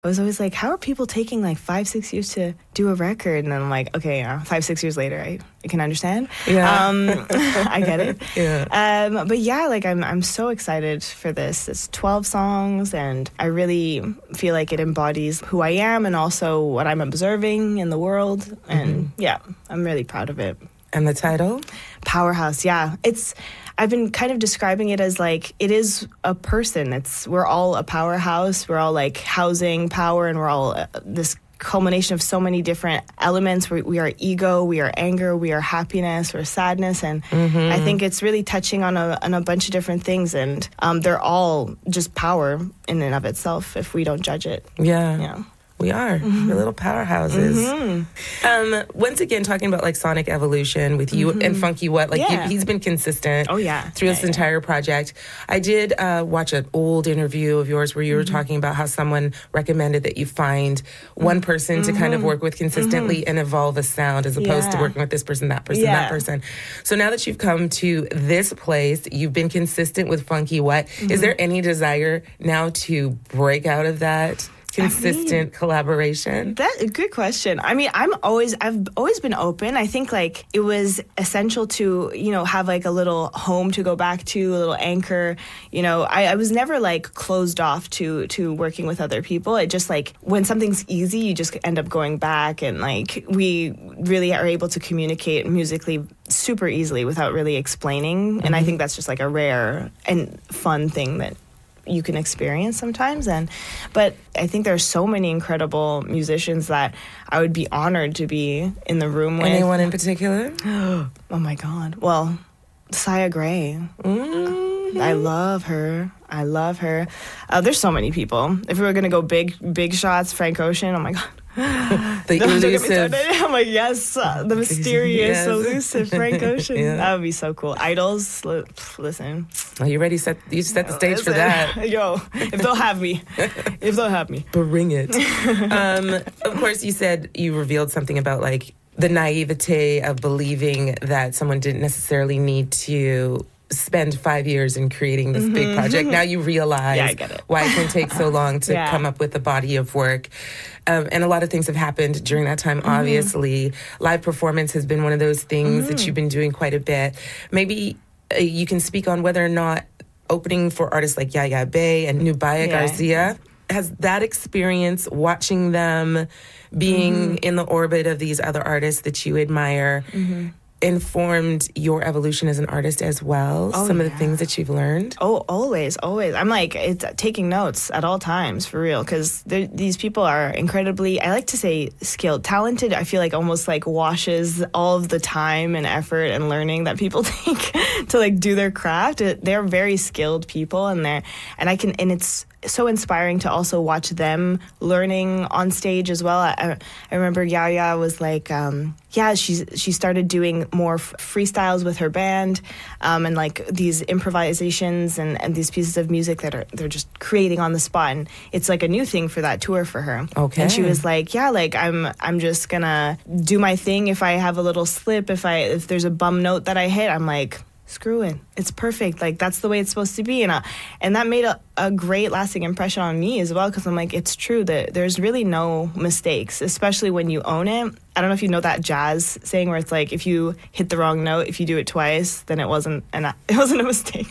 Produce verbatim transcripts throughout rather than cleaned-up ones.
I was always like, how are people taking like five, six years to do a record? And then I'm like, okay, uh, five, six years later, I, I can understand. Yeah. Um, I get it. Yeah. Um, but yeah, like I'm I'm so excited for this. It's twelve songs, and I really feel like it embodies who I am and also what I'm observing in the world. And mm-hmm. yeah, I'm really proud of it. And the title? Powerhouse, yeah. It's I've been kind of describing it as like it is a person. It's we're all a powerhouse. We're all like housing power, and we're all uh, this culmination of so many different elements. We, we are ego, we are anger, we are happiness, we're sadness, and mm-hmm. I think it's really touching on a on a bunch of different things, and um, they're all just power in and of itself if we don't judge it. Yeah. Yeah. We are. Mm-hmm. We're little powerhouses. Mm-hmm. Um, once again, talking about like sonic evolution with you mm-hmm. and Funky What, like yeah. you, he's been consistent oh, yeah. through yeah, this yeah. entire project. I did uh, watch an old interview of yours where you were mm-hmm. talking about how someone recommended that you find one person mm-hmm. to kind of work with consistently mm-hmm. and evolve a sound as opposed yeah. to working with this person, that person, yeah. that person. So now that you've come to this place, you've been consistent with Funky What. Mm-hmm. Is there any desire now to break out of that consistent I mean, collaboration? That good question. I mean, I'm always I've always been open. I think like it was essential to, you know, have like a little home to go back to, a little anchor. You know, I, I was never like closed off to to working with other people. It just like when something's easy, you just end up going back, and like we really are able to communicate musically super easily without really explaining. Mm-hmm. And I think that's just like a rare and fun thing that you can experience sometimes. And but I think there's so many incredible musicians that I would be honored to be in the room with. Anyone in particular? Oh my God. Well, Saya Gray. Mm-hmm. I love her. I love her. Uh, there's so many people. If we were going to go big, big shots, Frank Ocean, oh my God. The Don't elusive. I'm like, yes, uh, the mysterious, yes. elusive Frank Ocean. Yeah. That would be so cool. Idols, li- listen. Are you ready? Set you set the stage listen. for that. Yo, if they'll have me, if they'll have me, bring it. um, of course, you said you revealed something about like the naivete of believing that someone didn't necessarily need to spend five years in creating this mm-hmm. big project. Now you realize yeah, I get it. why it can take so long to yeah. come up with a body of work. Um, and a lot of things have happened during that time, obviously. Mm-hmm. Live performance has been one of those things mm-hmm. that you've been doing quite a bit. Maybe uh, you can speak on whether or not opening for artists like Yaya Bay and Nubia yeah. Garcia, has that experience, watching them being mm-hmm. in the orbit of these other artists that you admire, mm-hmm. informed your evolution as an artist as well? Oh, Some yeah. of the things that you've learned? Oh, always, always. I'm like, it's taking notes at all times, for real, because these people are incredibly, I like to say skilled. Talented, I feel like almost like washes all of the time and effort and learning that people take to like do their craft. They're very skilled people, and they're, and I can, and it's so inspiring to also watch them learning on stage as well. I, I remember Yaya was like, um, yeah, she's she started doing more f- freestyles with her band, um, and like these improvisations and, and these pieces of music that are they're just creating on the spot. And it's like a new thing for that tour for her. Okay. And she was like, yeah, like I'm I'm just gonna do my thing. If I have a little slip, if I if there's a bum note that I hit, I'm like, screw it. It's perfect. Like, that's the way it's supposed to be. And uh, and that made a, a great lasting impression on me as well, because I'm like, it's true that there's really no mistakes, especially when you own it. I don't know if you know that jazz saying where it's like, if you hit the wrong note, if you do it twice, then it wasn't an, it wasn't a mistake.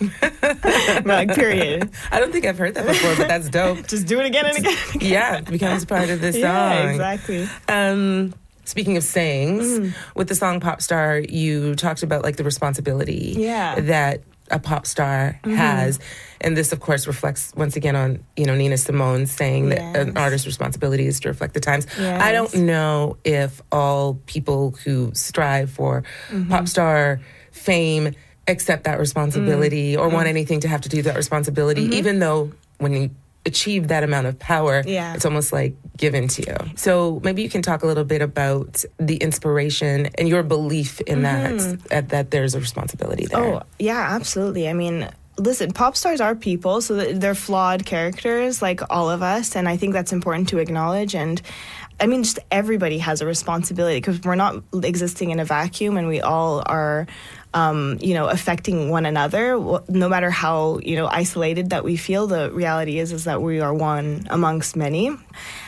Like, period. I don't think I've heard that before, but that's dope. Just do it again and again. And again. Yeah, it becomes part of the song. Yeah, exactly. Um... Speaking of sayings, mm. with the song Pop Star, you talked about like the responsibility yeah. that a pop star mm-hmm. has. And this, of course, reflects once again on, you know, Nina Simone saying yes. that an artist's responsibility is to reflect the times. Yes. I don't know if all people who strive for mm-hmm. pop star fame accept that responsibility mm. or mm. want anything to have to do with that responsibility, mm-hmm. even though when you achieve that amount of power, yeah. it's almost like given to you. So maybe you can talk a little bit about the inspiration and your belief in mm-hmm. that, that there's a responsibility there. Oh, yeah, absolutely. I mean, listen, pop stars are people, so they're flawed characters like all of us, and I think that's important to acknowledge. And I mean, just everybody has a responsibility because we're not existing in a vacuum, and we all are, um, you know, affecting one another. No matter how, you know, isolated that we feel, the reality is is that we are one amongst many.